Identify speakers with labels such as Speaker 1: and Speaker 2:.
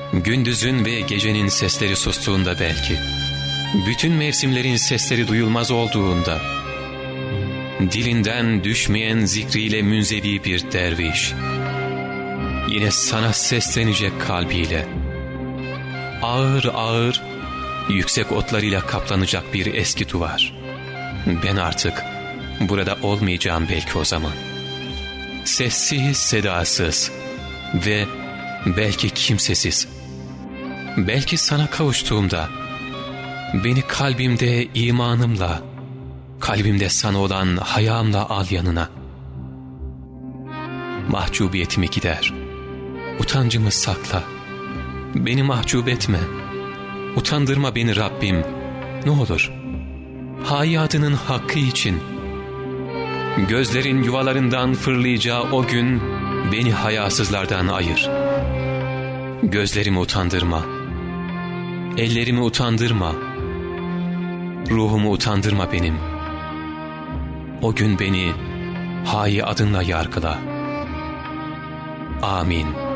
Speaker 1: Gündüzün ve gecenin sesleri sustuğunda belki, bütün mevsimlerin sesleri duyulmaz olduğunda, dilinden düşmeyen zikriyle münzevi bir derviş, yine sana seslenecek kalbiyle, ağır ağır, yüksek otlarıyla kaplanacak bir eski duvar. Ben artık burada olmayacağım belki o zaman. Sessiz, sedasız ve belki kimsesiz. Belki sana kavuştuğumda, beni kalbimde imanımla, kalbimde sana olan hayamla al yanına. Mahcubiyetimi gider, utancımı sakla. Beni mahcup etme, utandırma beni Rabbim, ne olur. Hayatının hakkı için. Gözlerin yuvalarından fırlayacağı o gün beni hayasızlardan ayır. Gözlerimi utandırma, ellerimi utandırma, ruhumu utandırma benim. O gün beni hayi adınla yargıla. Amin.